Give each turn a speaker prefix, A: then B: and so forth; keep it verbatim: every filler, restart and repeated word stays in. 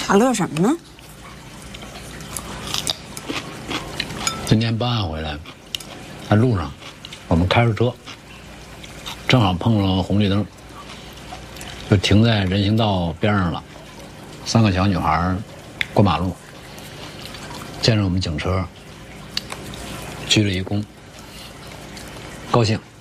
A: 他乐什么呢？
B: 今天办案回来，在路上，我们开着车，正好碰上红绿灯，就停在人行道边上了。三个小女孩过马路，见着我们警车，鞠了一躬，高兴。